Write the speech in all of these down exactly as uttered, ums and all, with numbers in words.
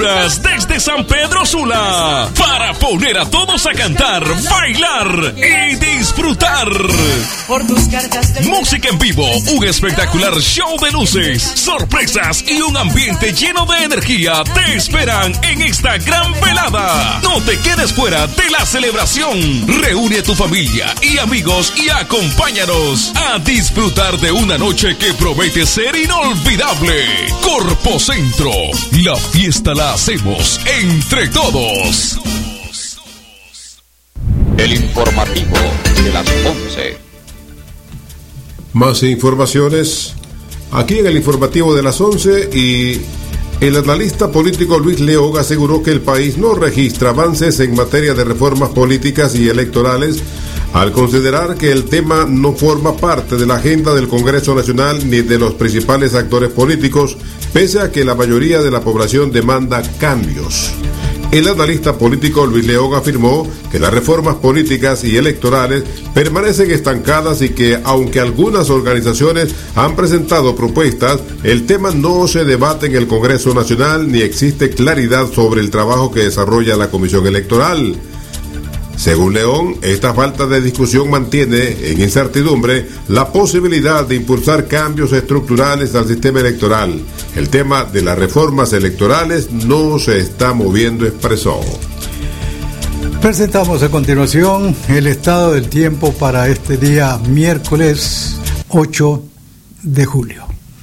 Aventuras desde San Pedro Sula, para poner a todos a cantar, bailar y disfrutar. Música en vivo, un espectacular show de luces, sorpresas y un ambiente lleno de energía te esperan en esta gran velada. No te quedes fuera de la celebración. Reúne a tu familia y amigos y acompáñanos a disfrutar de una noche que promete ser inolvidable. Corpo Centro, la fiesta la hacemos entre todos. El informativo de las once. Más informaciones aquí en el informativo de las once. Y el analista político Luis León aseguró que el país no registra avances en materia de reformas políticas y electorales, al considerar que el tema no forma parte de la agenda del Congreso Nacional ni de los principales actores políticos, pese a que la mayoría de la población demanda cambios. El analista político Luis León afirmó que las reformas políticas y electorales permanecen estancadas y que, aunque algunas organizaciones han presentado propuestas, el tema no se debate en el Congreso Nacional ni existe claridad sobre el trabajo que desarrolla la Comisión Electoral. Según León, esta falta de discusión mantiene en incertidumbre la posibilidad de impulsar cambios estructurales al sistema electoral. El tema de las reformas electorales no se está moviendo, expresó. Presentamos a continuación el estado del tiempo para este día miércoles ocho de julio.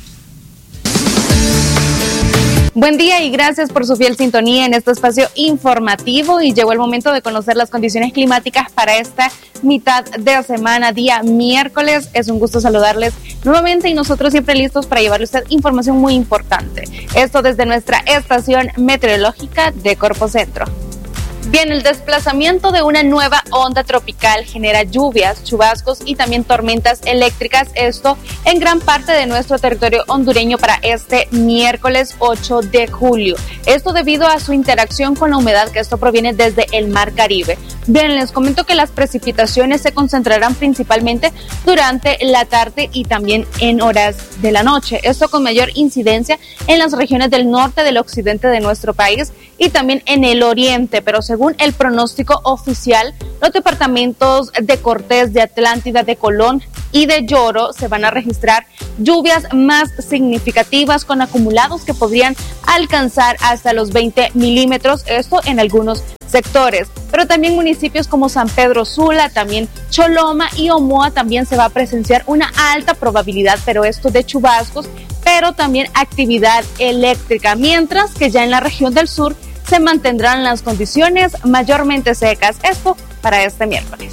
Buen día y gracias por su fiel sintonía en este espacio informativo, y llegó el momento de conocer las condiciones climáticas para esta mitad de semana, día miércoles. Es un gusto saludarles nuevamente y nosotros siempre listos para llevarle a usted información muy importante. Esto desde nuestra estación meteorológica de Corpo Centro. Bien, el desplazamiento de una nueva onda tropical genera lluvias, chubascos y también tormentas eléctricas, esto en gran parte de nuestro territorio hondureño para este miércoles ocho de julio. Esto debido a su interacción con la humedad que esto proviene desde el Mar Caribe. Bien, les comento que las precipitaciones se concentrarán principalmente durante la tarde y también en horas de la noche. Esto con mayor incidencia en las regiones del norte, del occidente de nuestro país y también en el oriente, pero según el pronóstico oficial, los departamentos de Cortés, de Atlántida, de Colón y de Lloro se van a registrar lluvias más significativas con acumulados que podrían alcanzar hasta los veinte milímetros, esto en algunos sectores, pero también municipios como San Pedro Sula, también Choloma y Omoa también se va a presenciar una alta probabilidad, pero esto de chubascos, pero también actividad eléctrica, mientras que ya en la región del sur se mantendrán las condiciones mayormente secas, esto para este miércoles.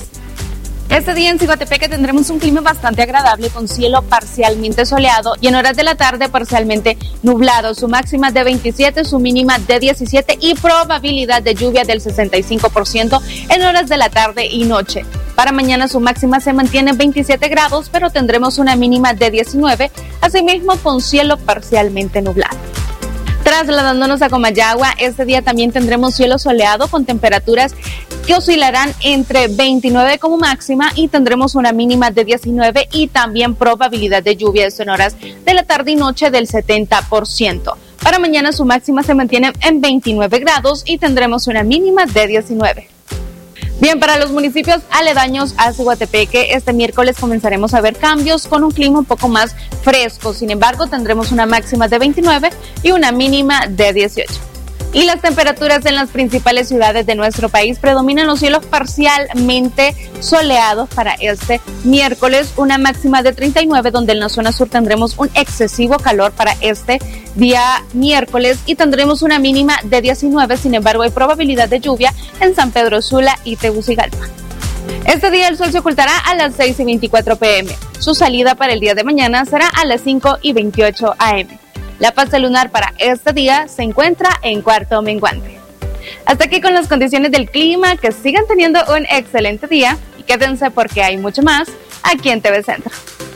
Este día en Ciguatepeque tendremos un clima bastante agradable con cielo parcialmente soleado y en horas de la tarde parcialmente nublado. Su máxima de veintisiete, su mínima de diecisiete y probabilidad de lluvia del sesenta y cinco por ciento en horas de la tarde y noche. Para mañana su máxima se mantiene en veintisiete grados, pero tendremos una mínima de diecinueve, asimismo con cielo parcialmente nublado. Trasladándonos a Comayagua, este día también tendremos cielo soleado con temperaturas que oscilarán entre veintinueve como máxima y tendremos una mínima de diecinueve y también probabilidad de lluvias en horas de la tarde y noche del setenta por ciento. Para mañana su máxima se mantiene en veintinueve grados y tendremos una mínima de diecinueve. Bien, para los municipios aledaños a Ciguatepeque, este miércoles comenzaremos a ver cambios con un clima un poco más fresco. Sin embargo, tendremos una máxima de veintinueve y una mínima de dieciocho. Y las temperaturas en las principales ciudades de nuestro país predominan los cielos parcialmente soleados para este miércoles, una máxima de treinta y nueve, donde en la zona sur tendremos un excesivo calor para este día miércoles y tendremos una mínima de diecinueve, sin embargo hay probabilidad de lluvia en San Pedro Sula y Tegucigalpa. Este día el sol se ocultará a las seis y veinticuatro pm. Su salida para el día de mañana será a las cinco y veintiocho am. La fase lunar para este día se encuentra en cuarto menguante. Hasta aquí con las condiciones del clima, que sigan teniendo un excelente día y quédense porque hay mucho más aquí en T V Centro.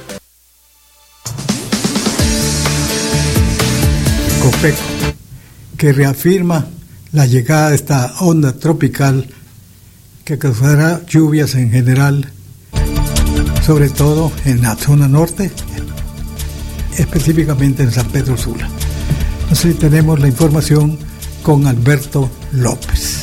COPECO, que reafirma la llegada de esta onda tropical que causará lluvias en general, sobre todo en la zona norte, específicamente en San Pedro Sula. No sé si tenemos la información con Alberto López.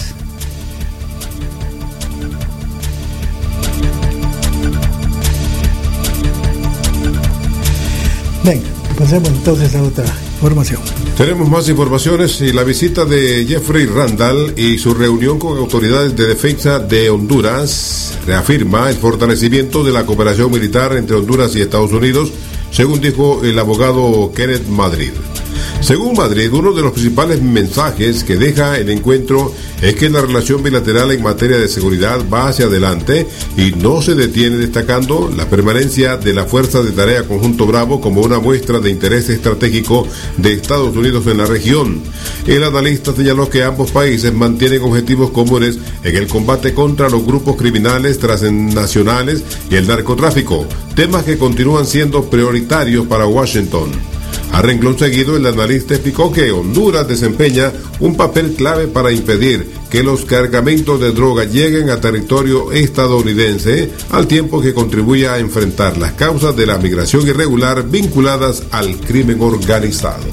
Venga, pasemos entonces a otra información. Tenemos más informaciones y la visita de Jeffrey Randall y su reunión con autoridades de defensa de Honduras reafirma el fortalecimiento de la cooperación militar entre Honduras y Estados Unidos, según dijo el abogado Kenneth Madrid. Según Madrid, uno de los principales mensajes que deja el encuentro es que la relación bilateral en materia de seguridad va hacia adelante y no se detiene, destacando la permanencia de la Fuerza de Tarea Conjunto Bravo como una muestra de interés estratégico de Estados Unidos en la región. El analista señaló que ambos países mantienen objetivos comunes en el combate contra los grupos criminales transnacionales y el narcotráfico, temas que continúan siendo prioritarios para Washington. A renglón seguido, el analista explicó que Honduras desempeña un papel clave para impedir que los cargamentos de droga lleguen a territorio estadounidense, al tiempo que contribuye a enfrentar las causas de la migración irregular vinculadas al crimen organizado.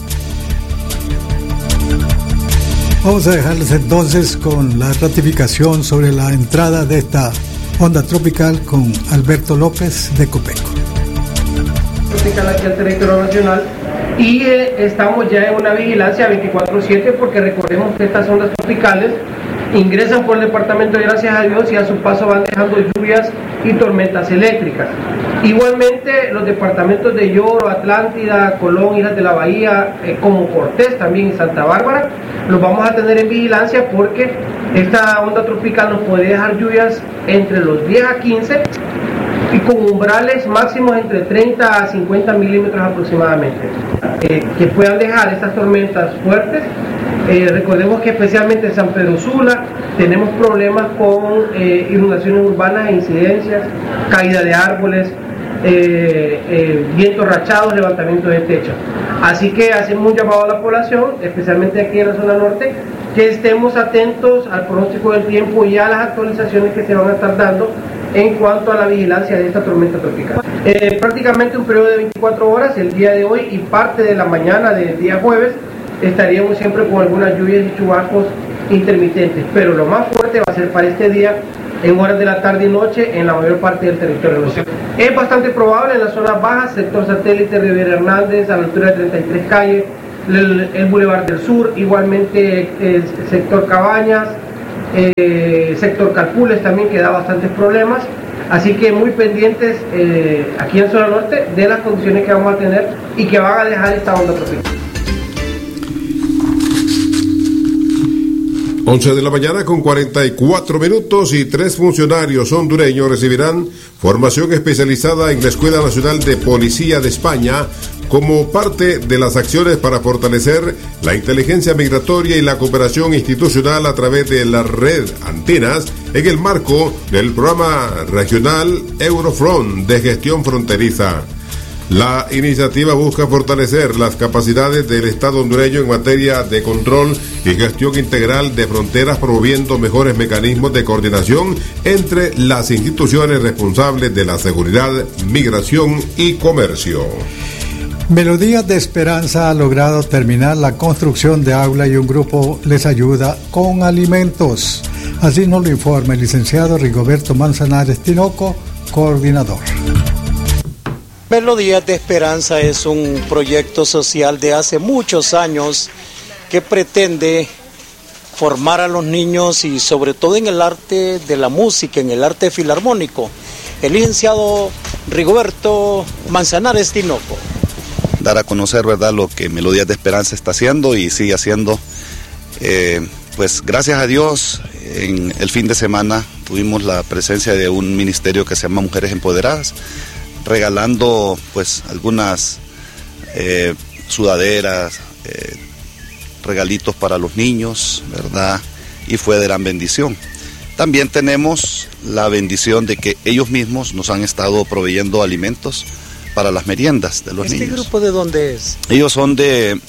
Vamos a dejarles entonces con la ratificación sobre la entrada de esta onda tropical con Alberto López de Copeco. Tropical aquí al territorio nacional. Y eh, estamos ya en una vigilancia veinticuatro siete porque recordemos que estas ondas tropicales ingresan por el departamento, gracias a Dios, y a su paso van dejando lluvias y tormentas eléctricas. Igualmente los departamentos de Lloro, Atlántida, Colón, Islas de la Bahía, eh, como Cortés también y Santa Bárbara, los vamos a tener en vigilancia porque esta onda tropical nos puede dejar lluvias entre los diez a quince y con umbrales máximos entre treinta a cincuenta milímetros aproximadamente, eh, que puedan dejar estas tormentas fuertes. Eh, recordemos que especialmente en San Pedro Sula tenemos problemas con eh, inundaciones urbanas e incidencias, caída de árboles, eh, eh, vientos rachados, levantamiento de techos. Así que hacemos un llamado a la población, especialmente aquí en la zona norte, que estemos atentos al pronóstico del tiempo y a las actualizaciones que se van a estar dando en cuanto a la vigilancia de esta tormenta tropical. Eh, prácticamente un periodo de veinticuatro horas, el día de hoy y parte de la mañana del día jueves, estaríamos siempre con algunas lluvias y chubascos intermitentes, pero lo más fuerte va a ser para este día, en horas de la tarde y noche, en la mayor parte del territorio nacional. Es bastante probable en las zonas bajas, sector satélite, Rivera Hernández, a la altura de treinta y tres calles, el, el Boulevard del Sur, igualmente el sector Cabañas, Eh, sector Calpules también, que da bastantes problemas, así que muy pendientes eh, aquí en zona norte de las condiciones que vamos a tener y que van a dejar esta onda tropical. once de la mañana con cuarenta y cuatro minutos y tres funcionarios hondureños recibirán formación especializada en la Escuela Nacional de Policía de España como parte de las acciones para fortalecer la inteligencia migratoria y la cooperación institucional a través de la red Antenas en el marco del programa regional Eurofront de gestión fronteriza. La iniciativa busca fortalecer las capacidades del Estado hondureño en materia de control y gestión integral de fronteras, promoviendo mejores mecanismos de coordinación entre las instituciones responsables de la seguridad, migración y comercio. Melodías de Esperanza ha logrado terminar la construcción de aula y un grupo les ayuda con alimentos. Así nos lo informa el licenciado Rigoberto Manzanares Tinoco, coordinador. Melodías de Esperanza es un proyecto social de hace muchos años que pretende formar a los niños y sobre todo en el arte de la música, en el arte filarmónico. El licenciado Rigoberto Manzanares Tinoco. Dar a conocer, ¿verdad?, lo que Melodías de Esperanza está haciendo y sigue haciendo. Eh, pues gracias a Dios, en el fin de semana tuvimos la presencia de un ministerio que se llama Mujeres Empoderadas, regalando pues algunas eh, sudaderas, eh, regalitos para los niños, ¿verdad? Y fue de gran bendición. También tenemos la bendición de que ellos mismos nos han estado proveyendo alimentos para las meriendas de los ¿Este niños. ¿Este grupo de dónde es? Ellos son de,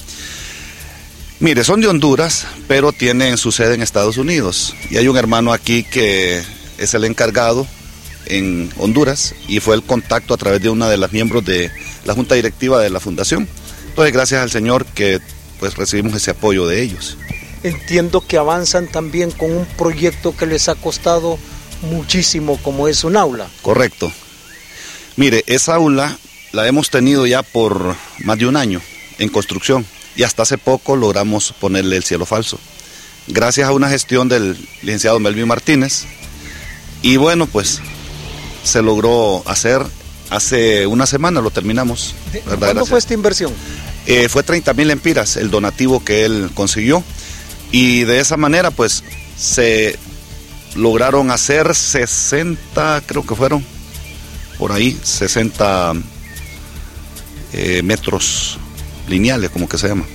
mire, son de Honduras, pero tienen su sede en Estados Unidos. Y hay un hermano aquí que es el encargado en Honduras y fue el contacto a través de una de las miembros de la junta directiva de la fundación. Entonces, gracias al Señor que pues recibimos ese apoyo de ellos. entiendo que avanzan también con un proyecto que les ha costado muchísimo, como es un aula. Correcto. Mire, esa aula la hemos tenido ya por más de un año en construcción y hasta hace poco logramos ponerle el cielo falso, gracias a una gestión del licenciado Melvin Martínez. Y bueno, pues se logró hacer hace una semana, lo terminamos. ¿Cuándo gracias. fue esta inversión? Eh, fue treinta mil empiras el donativo que él consiguió, y de esa manera pues se lograron hacer sesenta, creo que fueron por ahí, sesenta eh, metros lineales, como que se llama.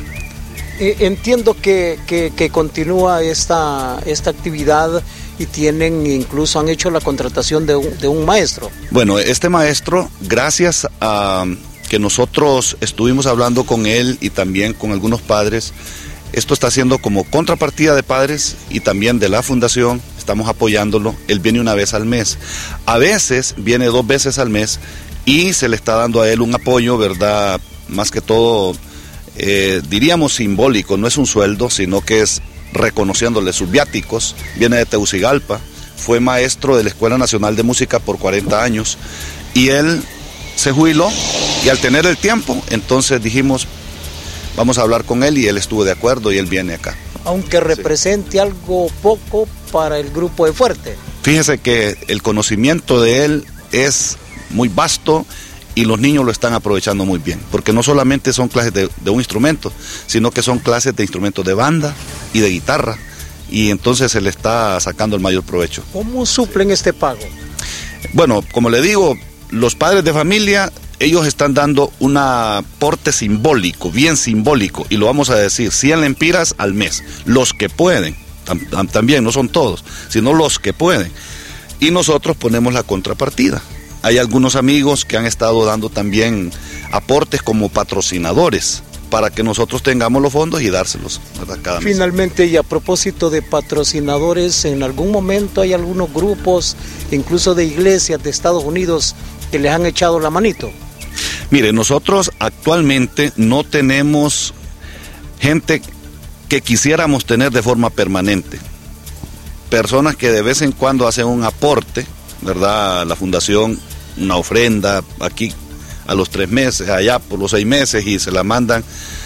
Eh, entiendo que, que, que continúa esta, esta actividad y tienen, incluso han hecho la contratación de un, de un maestro. Bueno, este maestro, gracias a que nosotros estuvimos hablando con él y también con algunos padres, esto está haciendo como contrapartida de padres y también de la fundación, estamos apoyándolo. Él viene una vez al mes, a veces viene dos veces al mes, y se le está dando a él un apoyo, ¿verdad? Más que todo, eh, diríamos simbólico, no es un sueldo, sino que es reconociéndole sus viáticos. Viene de Tegucigalpa, fue maestro de la Escuela Nacional de Música por cuarenta años, y él se jubiló, y al tener el tiempo, entonces dijimos, vamos a hablar con él, y él estuvo de acuerdo y él viene acá. Aunque represente sí. algo poco para el grupo de Fuerte. Fíjese que el conocimiento de él es muy vasto y los niños lo están aprovechando muy bien, porque no solamente son clases de, de un instrumento, sino que son clases de instrumentos de banda y de guitarra, y entonces se le está sacando el mayor provecho. ¿Cómo suplen este pago? Bueno, como le digo, los padres de familia, ellos están dando un aporte simbólico, bien simbólico, y lo vamos a decir, cien lempiras al mes, los que pueden, tam, tam, también no son todos, sino los que pueden, y nosotros ponemos la contrapartida. Hay algunos amigos que han estado dando también aportes como patrocinadores para que nosotros tengamos los fondos y dárselos, ¿verdad? Cada mes. Finalmente, y a propósito de patrocinadores, en algún momento hay algunos grupos, incluso de iglesias de Estados Unidos, que les han echado la manito. Mire, nosotros actualmente no tenemos gente que quisiéramos tener de forma permanente. Personas que de vez en cuando hacen un aporte, ¿verdad? La fundación, una ofrenda aquí a los tres meses, allá por los seis meses, y se la mandan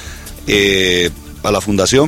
eh, a la fundación.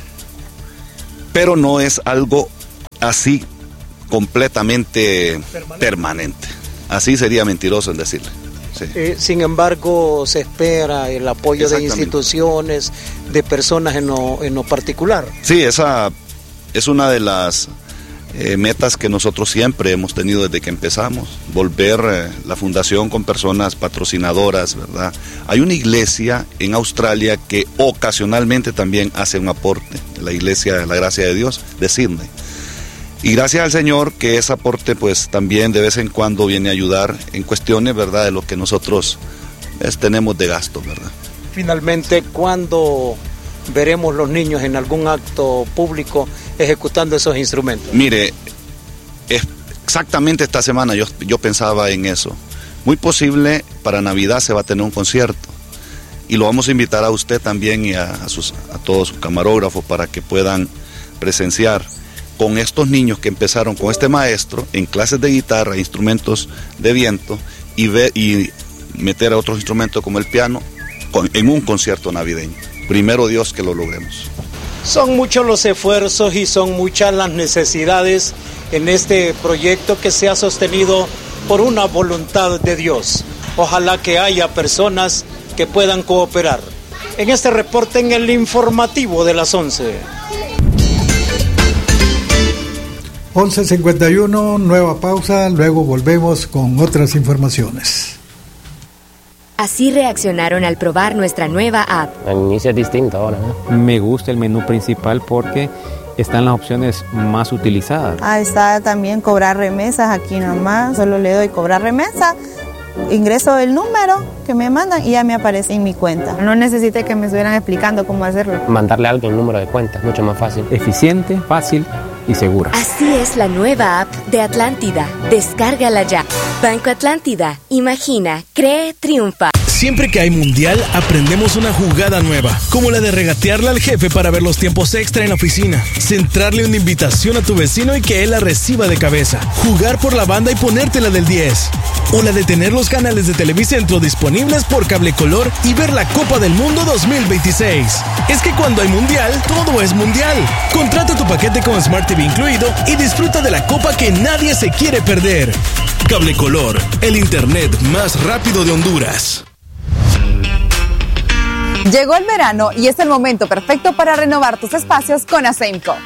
Pero no es algo así completamente permanente. permanente. Así sería mentiroso en decirle. Sí. Eh, sin embargo, se espera el apoyo de instituciones, de personas en lo, en lo particular. Sí, esa es una de las eh, metas que nosotros siempre hemos tenido desde que empezamos, volver eh, la fundación con personas patrocinadoras, ¿verdad? Hay una iglesia en Australia que ocasionalmente también hace un aporte, la iglesia de la Gracia de Dios de Sydney. Y gracias al Señor que ese aporte pues también de vez en cuando viene a ayudar en cuestiones, ¿verdad?, de lo que nosotros pues, tenemos de gasto, ¿verdad? Finalmente, ¿cuándo veremos los niños en algún acto público ejecutando esos instrumentos? Mire, es exactamente esta semana yo, yo pensaba en eso. Muy posible para Navidad se va a tener un concierto. Y lo vamos a invitar a usted también y a, a, sus, a todos sus camarógrafos para que puedan presenciar con estos niños que empezaron con este maestro en clases de guitarra, instrumentos de viento, y, ve, y meter a otros instrumentos como el piano con, en un concierto navideño. Primero Dios que lo logremos. Son muchos los esfuerzos y son muchas las necesidades en este proyecto que se ha sostenido por una voluntad de Dios. Ojalá que haya personas que puedan cooperar. En este reporte en el informativo de las once. once cincuenta y uno, nueva pausa, luego volvemos con otras informaciones. Así reaccionaron al probar nuestra nueva app. El inicio es distinto ahora, ¿no? Me gusta el menú principal porque están las opciones más utilizadas. Ah, está también cobrar remesas aquí nomás, solo le doy cobrar remesa, ingreso el número que me mandan y ya me aparece en mi cuenta. No necesité que me estuvieran explicando cómo hacerlo. Mandarle a alguien el número de cuenta, mucho más fácil. Eficiente, fácil y segura. Así es la nueva app de Atlántida. Descárgala ya. Banco Atlántida. Imagina, cree, triunfa. Siempre que hay mundial, aprendemos una jugada nueva, como la de regatearle al jefe para ver los tiempos extra en la oficina, centrarle una invitación a tu vecino y que él la reciba de cabeza, jugar por la banda y ponértela del diez, o la de tener los canales de Televicentro disponibles por cable color y ver la Copa del Mundo dos mil veintiséis. Es que cuando hay mundial, todo es mundial. Contrata tu paquete con Smart T V incluido y disfruta de la copa que nadie se quiere perder. Cable color, el internet más rápido de Honduras. Llegó el verano y es el momento perfecto para renovar tus espacios con Asemco.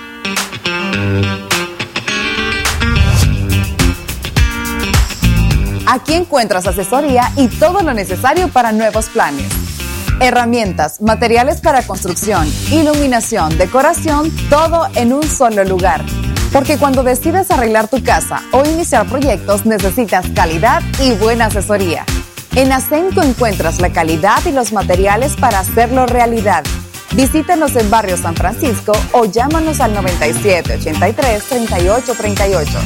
Aquí encuentras asesoría y todo lo necesario para nuevos planes. Herramientas, materiales para construcción, iluminación, decoración, todo en un solo lugar. Porque cuando decides arreglar tu casa o iniciar proyectos necesitas calidad y buena asesoría. En Asemco encuentras la calidad y los materiales para hacerlo realidad. Visítanos en Barrio San Francisco o llámanos al noventa y siete, ochenta y tres, treinta y ocho, treinta y ocho.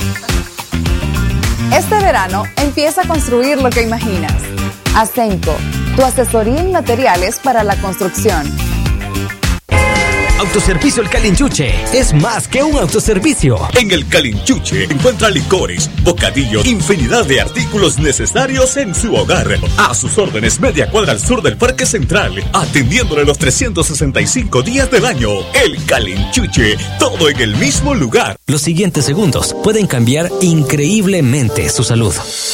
Este verano empieza a construir lo que imaginas. Asemco, tu asesoría en materiales para la construcción. Autoservicio El Calinchuche es más que un autoservicio. En El Calinchuche encuentra licores, bocadillos, infinidad de artículos necesarios en su hogar. A sus órdenes, media cuadra al sur del Parque Central, atendiéndole los trescientos sesenta y cinco días del año. El Calinchuche, todo en el mismo lugar. Los siguientes segundos pueden cambiar increíblemente su salud.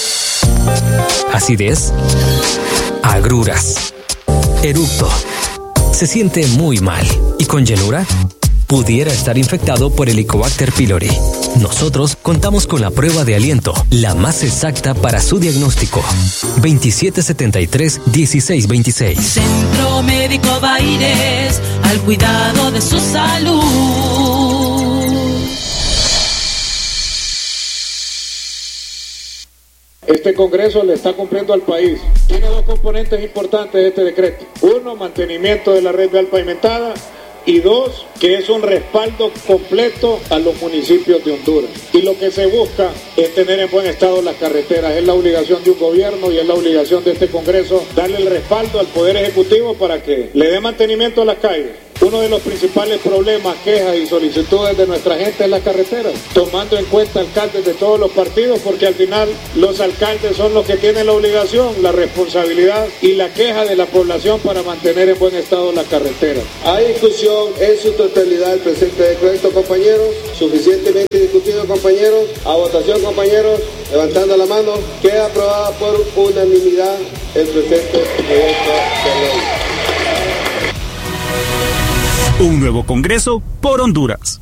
Acidez, agruras, eructo. Se siente muy mal y con llenura pudiera estar infectado por Helicobacter pylori. Nosotros contamos con la prueba de aliento, la más exacta para su diagnóstico. veintisiete setenta y tres, dieciséis veintiséis. Centro Médico Baires, al cuidado de su salud. Este Congreso le está cumpliendo al país. Tiene dos componentes importantes de este decreto. Uno, mantenimiento de la red vial pavimentada. Y dos, que es un respaldo completo a los municipios de Honduras. Y lo que se busca es tener en buen estado las carreteras. Es la obligación de un gobierno y es la obligación de este Congreso darle el respaldo al Poder Ejecutivo para que le dé mantenimiento a las calles. Uno de los principales problemas, quejas y solicitudes de nuestra gente es las carreteras, tomando en cuenta alcaldes de todos los partidos, porque al final los alcaldes son los que tienen la obligación, la responsabilidad y la queja de la población para mantener en buen estado las carreteras. Hay discusión en su totalidad el presente decreto, compañeros, suficientemente discutido, compañeros. A votación, compañeros, levantando la mano, queda aprobada por unanimidad el presente proyecto de ley. Un nuevo Congreso por Honduras.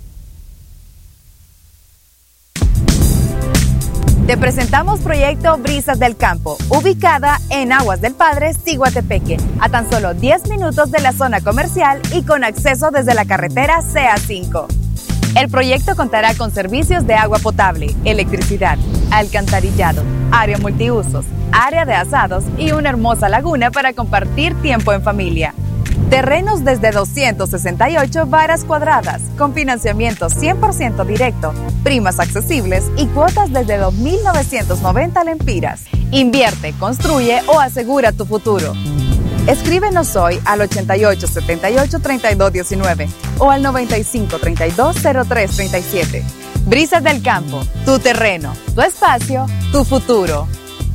Te presentamos Proyecto Brisas del Campo, ubicada en Aguas del Padre, Ciguatepeque, a tan solo diez minutos de la zona comercial y con acceso desde la carretera C A cinco. El proyecto contará con servicios de agua potable, electricidad, alcantarillado, área multiusos, área de asados y una hermosa laguna para compartir tiempo en familia. Terrenos desde doscientas sesenta y ocho varas cuadradas, con financiamiento cien por ciento directo, primas accesibles y cuotas desde dos mil novecientos noventa lempiras. Invierte, construye o asegura tu futuro. Escríbenos hoy al ochenta y ocho, setenta y ocho, treinta y dos diecinueve o al noventa y cinco, treinta y dos, cero tres, treinta y siete. Brisas del Campo, tu terreno, tu espacio, tu futuro.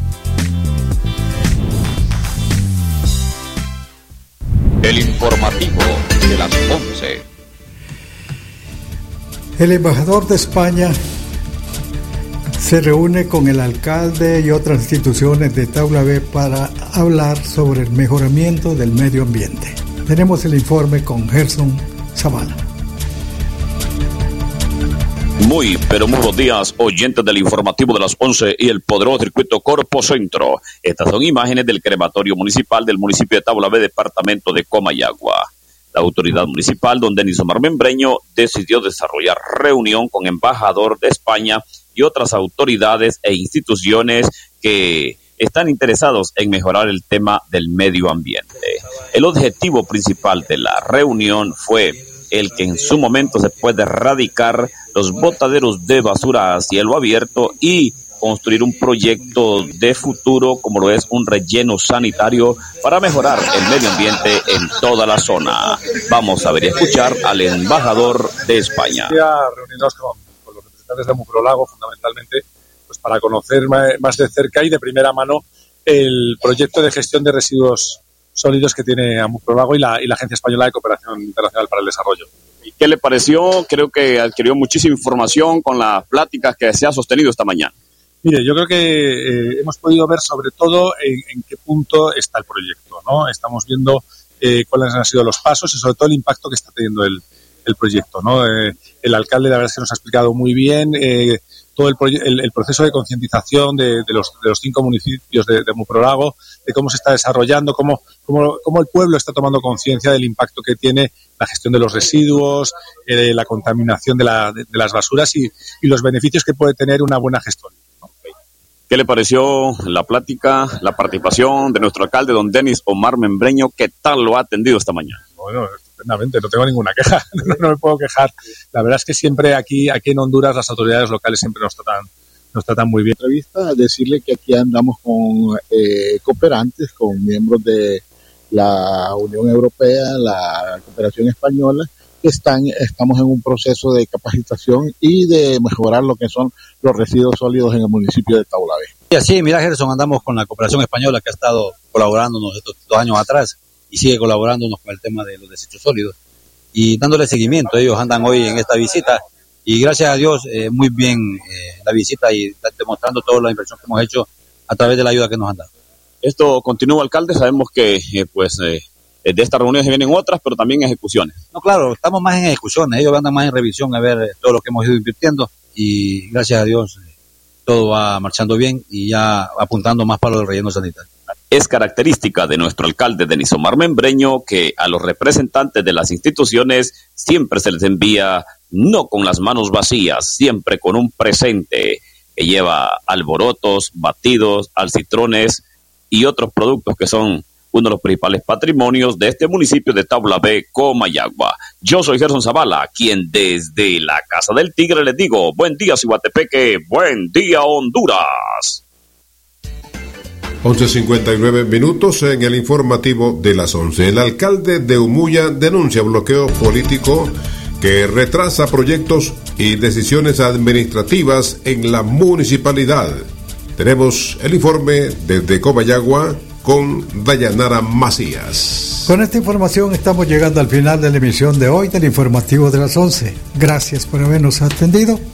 El informativo de las once. El embajador de España se reúne con el alcalde y otras instituciones de Taula B para hablar sobre el mejoramiento del medio ambiente. Tenemos el informe con Gerson Zavala. Muy, pero muy buenos días, oyentes del informativo de las once y el poderoso circuito Corpo Centro. Estas son imágenes del crematorio municipal del municipio de Taula B, departamento de Comayagua. La autoridad municipal, don Denis Omar Membreño, decidió desarrollar reunión con embajador de España y otras autoridades e instituciones que están interesados en mejorar el tema del medio ambiente. El objetivo principal de la reunión fue el que en su momento se puede erradicar los botaderos de basura a cielo abierto y construir un proyecto de futuro como lo es un relleno sanitario para mejorar el medio ambiente en toda la zona. Vamos a ver y escuchar al embajador de España. Reunirnos con, con los representantes de Muprolago, fundamentalmente, pues para conocer más de cerca y de primera mano el proyecto de gestión de residuos sólidos que tiene Muprolago y la, y la Agencia Española de Cooperación Internacional para el Desarrollo. ¿Y qué le pareció? Creo que adquirió muchísima información con las pláticas que se ha sostenido esta mañana. Mire, yo creo que eh, hemos podido ver sobre todo en, en qué punto está el proyecto, ¿no? Estamos viendo eh, cuáles han sido los pasos y sobre todo el impacto que está teniendo el, el proyecto, ¿no? Eh, el alcalde la verdad es que nos ha explicado muy bien eh, todo el, proye- el, el proceso de concientización de, de, los, de los cinco municipios de, de Muprolago, de cómo se está desarrollando, cómo, cómo, cómo el pueblo está tomando conciencia del impacto que tiene la gestión de los residuos, eh, la contaminación de, la, de, de las basuras y, y los beneficios que puede tener una buena gestión. ¿Qué le pareció la plática, la participación de nuestro alcalde, don Denis Omar Membreño? ¿Qué tal lo ha atendido esta mañana? Bueno, estupendamente, no tengo ninguna queja, no, no me puedo quejar. La verdad es que siempre aquí, aquí en Honduras las autoridades locales siempre nos tratan, nos tratan muy bien. Entrevista, decirle que aquí andamos con eh, cooperantes, con miembros de la Unión Europea, la Cooperación Española, que están, estamos en un proceso de capacitación y de mejorar lo que son los residuos sólidos en el municipio de Taulabé. Y así, mira Gerson, andamos con la Cooperación Española que ha estado colaborándonos estos dos años atrás y sigue colaborándonos con el tema de los desechos sólidos y dándole seguimiento. Ellos andan hoy en esta visita y gracias a Dios eh, muy bien eh, la visita y demostrando toda la inversión que hemos hecho a través de la ayuda que nos han dado. Esto continúa, alcalde, sabemos que eh, pues eh, de estas reuniones vienen otras, pero también ejecuciones. No, claro, estamos más en ejecuciones, ellos andan más en revisión a ver eh, todo lo que hemos ido invirtiendo y gracias a Dios eh, todo va marchando bien y ya apuntando más para el relleno sanitario. Es característica de nuestro alcalde Denis Omar Membreño que a los representantes de las instituciones siempre se les envía no con las manos vacías, siempre con un presente que lleva alborotos, batidos, alcitrones y otros productos que son uno de los principales patrimonios de este municipio de Taulabé, Comayagua. Yo soy Gerson Zavala, quien desde la Casa del Tigre les digo, buen día Ciguatepeque, buen día Honduras. once cincuenta y nueve minutos en el informativo de las once. El alcalde de Umuya denuncia bloqueo político que retrasa proyectos y decisiones administrativas en la municipalidad. Tenemos el informe desde Comayagua con Dayanara Macías. Con esta información estamos llegando al final de la emisión de hoy del informativo de las once. Gracias por habernos atendido.